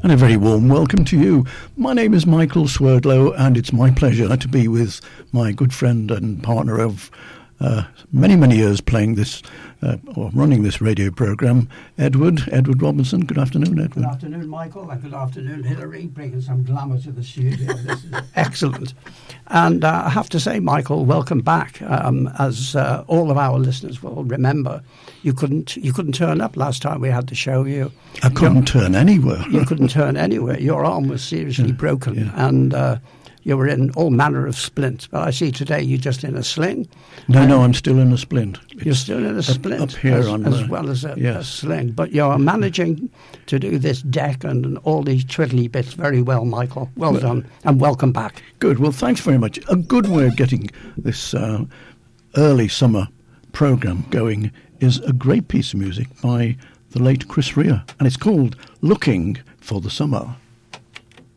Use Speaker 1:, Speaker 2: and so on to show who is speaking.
Speaker 1: And a very warm welcome to you. My name is Michael Swerdlow, and it's my pleasure to be with my good friend and partner of many, many years playing this or running this radio programme, Edward Robinson. Good afternoon, Edward.
Speaker 2: Good afternoon, Michael, and good afternoon, Hilary, bringing some glamour to the studio. This is excellent. And I have to say, Michael, welcome back. As all of our listeners will remember, you couldn't turn up last time we had the show.
Speaker 1: I couldn't turn anywhere.
Speaker 2: You couldn't turn anywhere. Your arm was seriously broken, and you were in all manner of splints. But I see today you're just in a sling.
Speaker 1: No, I'm still in a splint.
Speaker 2: You're still in a splint
Speaker 1: up here
Speaker 2: as well as a sling. But you're managing to do this deck and all these twiddly bits very well, Michael. Well done, and welcome back.
Speaker 1: Good. Well, thanks very much. A good way of getting this early summer programme going is a great piece of music by the late Chris Rea, and it's called Looking for the Summer.